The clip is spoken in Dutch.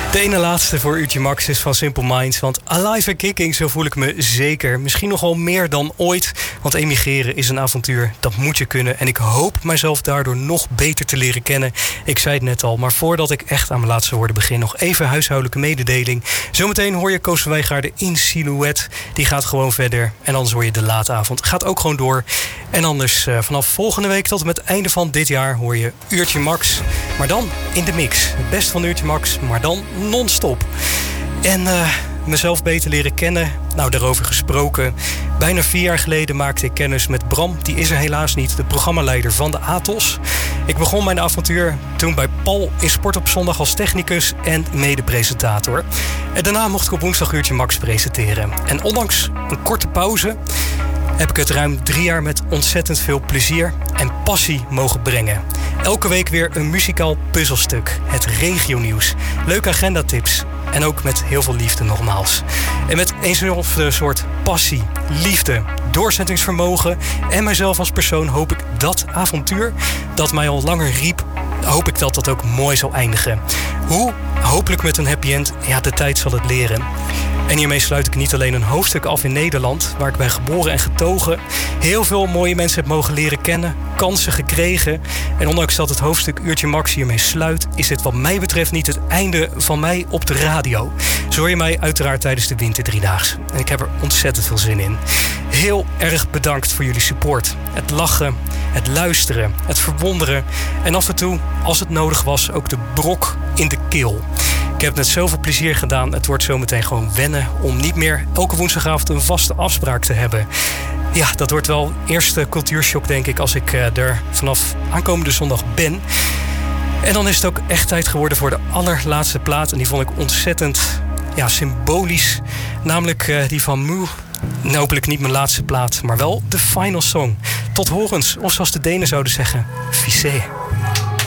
De ene laatste voor Uurtje Max is van Simple Minds. Want alive and kicking, zo voel ik me zeker. Misschien nog wel meer dan ooit. Want emigreren is een avontuur, dat moet je kunnen. En ik hoop mijzelf daardoor nog beter te leren kennen. Ik zei het net al, maar voordat ik echt aan mijn laatste woorden begin... nog even huishoudelijke mededeling. Zometeen hoor je Koos van Wijngaarden in Silhouette. Die gaat gewoon verder. En anders hoor je De Late Avond. Gaat ook gewoon door. En anders vanaf volgende week tot en met het einde van dit jaar... hoor je Uurtje Max, maar dan in de mix. Het beste van Uurtje Max, maar dan non-stop. En mezelf beter leren kennen. Nou, daarover gesproken. Bijna 4 jaar geleden maakte ik kennis met Bram. Die is er helaas niet, de programmaleider van de Atos. Ik begon mijn avontuur toen bij Paul in Sport op Zondag als technicus en mede-presentator. En daarna mocht ik op woensdag Uurtje Max presenteren. En ondanks een korte pauze heb ik het ruim 3 jaar met ontzettend veel plezier en passie mogen brengen. Elke week weer een muzikaal puzzelstuk. Het regionieuws. Leuke agendatips. En ook met heel veel liefde nogmaals. En met eenzelfde soort passie, liefde, doorzettingsvermogen... en mijzelf als persoon hoop ik dat avontuur dat mij al langer riep... hoop ik dat dat ook mooi zal eindigen. Hoe? Hopelijk met een happy end. Ja, de tijd zal het leren. En hiermee sluit ik niet alleen een hoofdstuk af in Nederland... waar ik ben geboren en getogen... heel veel mooie mensen heb mogen leren kennen... kansen gekregen... en ondanks dat het hoofdstuk Uurtje Max hiermee sluit... is dit wat mij betreft niet het einde van mij op de radio. Zo hoor je mij uiteraard tijdens de Winter Driedaagse. En ik heb er ontzettend veel zin in. Heel erg bedankt voor jullie support. Het lachen, het luisteren, het verwonderen... en af en toe, als het nodig was, ook de brok in de keel. Ik heb net zoveel plezier gedaan. Het wordt zometeen gewoon wennen om niet meer elke woensdagavond een vaste afspraak te hebben. Ja, dat wordt wel eerste cultuurshock, denk ik, als ik er vanaf aankomende zondag ben. En dan is het ook echt tijd geworden voor de allerlaatste plaat. En die vond ik ontzettend symbolisch. Namelijk die van Moe. Hopelijk niet mijn laatste plaat, maar wel de final song. Tot horens, of zoals de Denen zouden zeggen, Vissé.